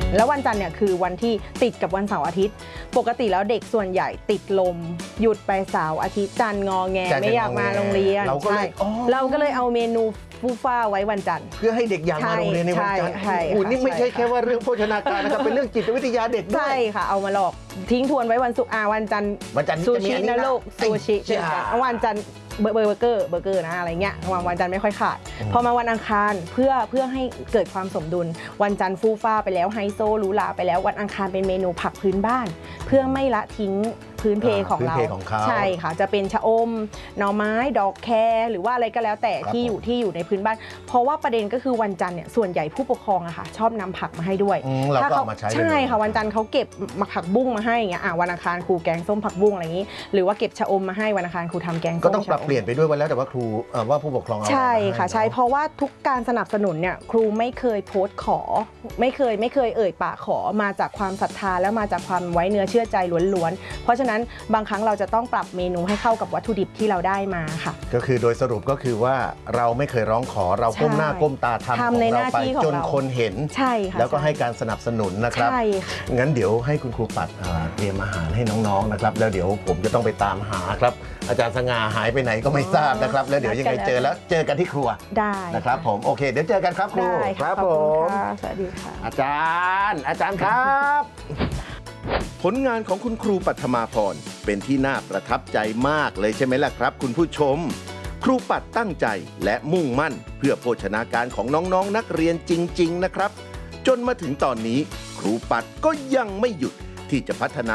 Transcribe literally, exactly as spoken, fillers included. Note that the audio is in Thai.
แล้ววันจันทร์เนี่ยคือวันที่ติดกับวันเสาร์อาทิตย์ปกติแล้วเด็กส่วนใหญ่ติดลมหยุดไปเสาร์อาทิตย์จันทร์งอแงไม่อยากมาโรงเรียนเราก็เลยเราก็เลยเอาเมนูฟูฟ้าไว้วันจันทร์เพื่อให้เด็กอยากมาโรงเรียนในวันจันทร์โอ้นี่ไม่ใช่แค่ว่าเรื่องโภชนาการนะครับเป็นเรื่องจิตวิทยาเด็กด้วยใช่ค่ะเอามาหลอกทิ้งทวนไว้วันศุกร์อาวันจันทร์วันจันทร์ซูชินะลูกซูชิเจอกันวันจันทร์เบอร์เบอร์เกอร์เบอร์เกอร์นะอะไรเงี้ยวันวันจันทร์ไม่ค่อยขาดพอมาวันอังคารเพื่อเพื่อให้เกิดความสมดุลวันจันทร์ฟูฟ้าไปแล้วไฮโซหรูหราไปแล้ววันอังคารเป็นเมนูผักพื้นบ้านเพื่อไม่ละทิ้งพื้นเพของเราใช่ค่ะจะเป็นชะอมหน่อไม้ดอกแครหรือว่าอะไรก็แล้วแต่ที่อยู่ที่อยู่ในพื้นบ้านเพราะว่าประเด็นก็คือวันจันทร์เนี่ยส่วนใหญ่ผู้ปกครองอะค่ะชอบนำผักมาให้ด้วยถ้าเขาใช่ค่ะวันจันทร์เขาเก็บมาผักบุ้งมาให้อย่างเงี้ยอ่ะวันอังคารครูแกงส้มผักบุ้งอะไรอย่างงี้หรือว่าเก็บชะอมมาให้วันอังคารครูทำแกงส้มก็ต้องปรับเปลี่ยนไปด้วยวันแล้วแต่ว่าครูว่าผู้ปกครองใช่ค่ะใช่เพราะว่าทุกการสนับสนุนเนี่ยครูไม่เคยโพสต์ขอไม่เคยไม่เคยเอ่ยปากขอมาจากความศรัทธาแล้วมาจากความไว้เนื้อเชื่อใจล้วนๆเพราะฉะนั้นบางครั้งเราจะต้องปรับเมนูให้เข้ากับวัตถุดิบที่เราได้มาค่ะก็คือโดยสรุปก็คือว่าเราไม่เคยร้องขอเราก้มหน้าก้มตาทำของเราไปจนคนเห็นใช่ค่ะแล้วก็ให้การสนับสนุนนะครับใช่ค่ะงั้นเดี๋ยวให้คุณครูปัดเตรียมอาหารให้น้องๆนะครับแล้วเดี๋ยวผมจะต้องไปตามหาครับอาจารย์สง่าหายไปไหนก็ไม่ทราบนะครับแล้วเดี๋ยวยังไงเจอแล้วเจอกันที่ครัวได้นะครับผมโอเคเดี๋ยวเจอกันครับครูครับผมสวัสดีค่ะอาจารย์อาจารย์ครับผลงานของคุณครูปัทมาพรเป็นที่น่าประทับใจมากเลยใช่ไหมล่ะครับคุณผู้ชมครูปัดตั้งใจและมุ่งมั่นเพื่อโภชนาการของน้องๆ น, นักเรียนจริงๆนะครับจนมาถึงตอนนี้ครูปัดก็ยังไม่หยุดที่จะพัฒนา